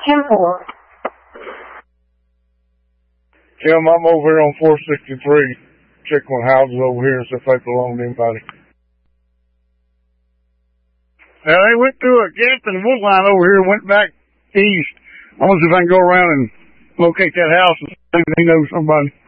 10-4. Tim, I'm over here on 463. Checking on houses over here and see if they belong to anybody. Now, they went through a gap in the wood line over here and went back east. I wonder if I can go around and locate that house and see if they know somebody.